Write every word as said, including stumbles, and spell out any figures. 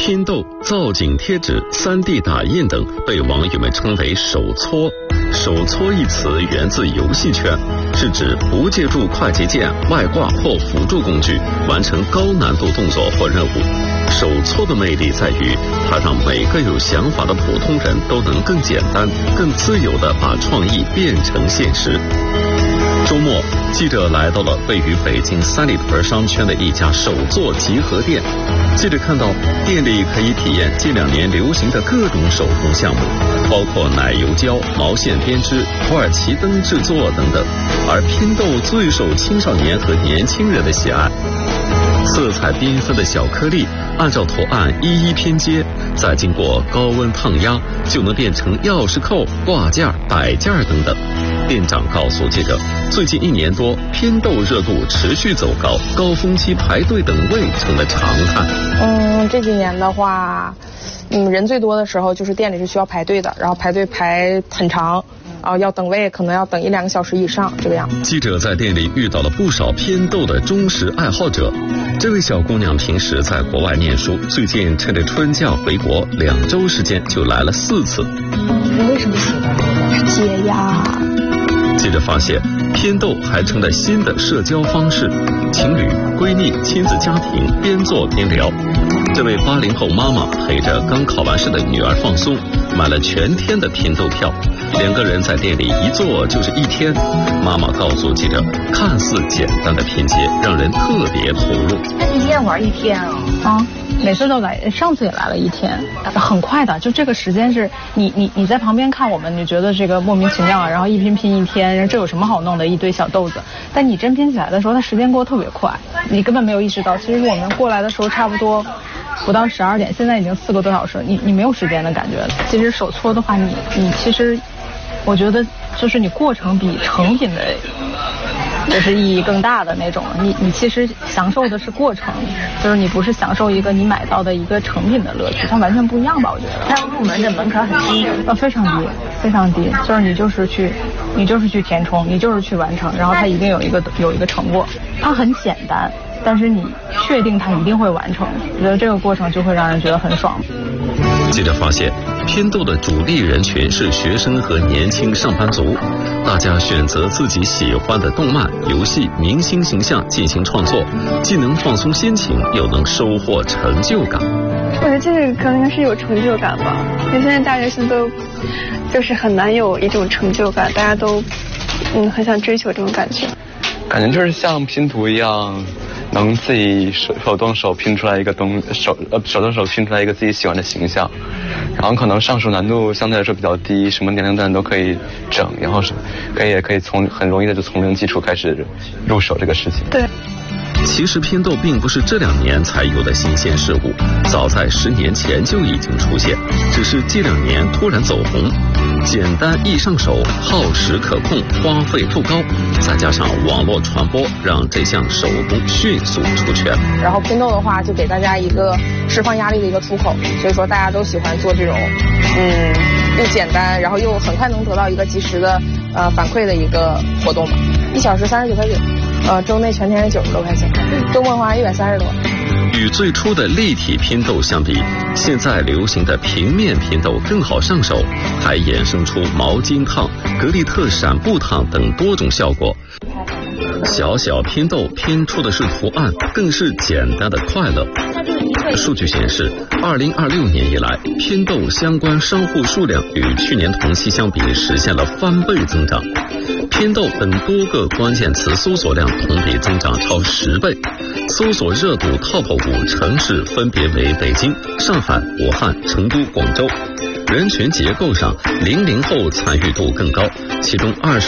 拼豆、造景贴纸、三 D 打印等被网友们称为手搓。手搓一词源自游戏圈，是指不借助快捷键、外挂或辅助工具完成高难度动作或任务。手搓的魅力在于，它让每个有想法的普通人都能更简单、更自由地把创意变成现实。周末，记者来到了位于北京三里屯商圈的一家手作集合店。记者看到店里可以体验近两年流行的各种手工项目，包括奶油胶、毛线编织、土耳其灯制作等等，而拼豆最受青少年和年轻人的喜爱。色彩缤纷的小颗粒按照图案一一拼接，再经过高温烫压，就能变成钥匙扣、挂件、摆件等等。店长告诉记者，最近一年多，拼豆热度持续走高，高峰期排队等位成了常态。 嗯，这几年的话，嗯，人最多的时候就是店里是需要排队的，然后排队排很长。啊，要等位，可能要等一两个小时以上，这个样子。 记者在店里遇到了不少拼豆的忠实爱好者。这位小姑娘平时在国外念书，最近趁着春假回国，两周时间就来了四次。 你为什么喜欢这个？解压。 记者发现，拼豆还成了新的社交方式，情侣、闺蜜、亲子家庭边做边聊。这位八零后妈妈陪着刚考完试的女儿放松，买了全天的拼豆票。两个人在店里一坐就是一天。妈妈告诉记者，看似简单的拼接让人特别投入。 那你一天玩一天啊？ 啊，每次都来，上次也来了一天，很快的，就这个时间是你你你在旁边看我们，你觉得这个莫名其妙，然后一拼拼一天，这有什么好弄的，一堆小豆子。但你真拼起来的时候，它时间过得特别快，你根本没有意识到。其实我们过来的时候差不多不到十二点，现在已经四个多小时，你你没有时间的感觉了。其实手搓的话，你你其实。我觉得就是你过程比成品的就是意义更大的那种，你你其实享受的是过程，就是你不是享受一个你买到的一个成品的乐趣，它完全不一样吧？我觉得它入门的门槛很低， 呃，非常低，非常低，就是你就是去，你就是去填充，你就是去完成，然后它一定有一个有一个成果，它很简单，但是你确定它一定会完成，我觉得这个过程就会让人觉得很爽。 记者发现，拼豆的主力人群是学生和年轻上班族，大家选择自己喜欢的动漫、游戏、明星形象进行创作，既能放松心情，又能收获成就感。 我觉得这个可能是有成就感吧，因为现在大学生都就是很难有一种成就感，大家都嗯很想追求这种感觉。 感觉就是像拼图一样，能自己手手动手拼出来一个东手呃手动手拼出来一个自己喜欢的形象，然后可能上手难度相对来说比较低，什么年龄段都可以整，然后是可以也可以从很容易的就从零基础开始入手这个事情。 对。 其实拼豆并不是这两年才有的新鲜事物，早在十年前就已经出现，只是这两年突然走红。简单易上手，耗时可控，花费不高，再加上网络传播，让这项手工迅速出圈。 然后拼豆的话，就给大家一个释放压力的一个出口，所以说大家都喜欢做这种，嗯，又简单，然后又很快能得到一个及时的呃反馈的一个活动嘛。一小时三十九块九，呃，周内全天是九十多块钱，周末的话一百三十多。 与最初的立体拼豆相比，现在流行的平面拼豆更好上手，还衍生出毛巾烫、格力特闪布烫等多种效果。小小拼豆拼出的是图案，更是简单的快乐。数据显示，二零二六年以来，拼豆相关商户数量与去年同期相比实现了翻倍增长。拼豆等多个关键词搜索量同比增长超十倍，搜索热度 top 五城市分别为北京、上海、武汉、成都、广州。人群结构上，零零后参与度更高，其中二十